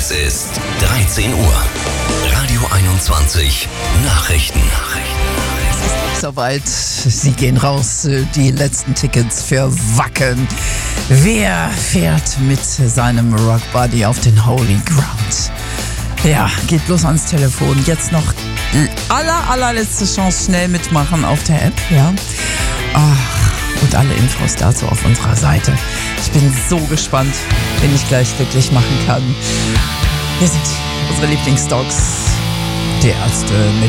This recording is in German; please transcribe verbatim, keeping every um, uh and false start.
Es ist dreizehn Uhr. Radio einundzwanzig Nachrichten. Soweit, sie gehen raus, die letzten Tickets für Wacken. Wer fährt mit seinem Rockbuddy auf den Holy Ground? Ja, geht bloß ans Telefon. Jetzt noch aller, allerletzte Chance, schnell mitmachen auf der App, ja. Ach, und alle Infos dazu auf unserer Seite. Ich bin so gespannt, wen ich gleich glücklich machen kann. Wir sind unsere Lieblingsdogs, die Ärzte mit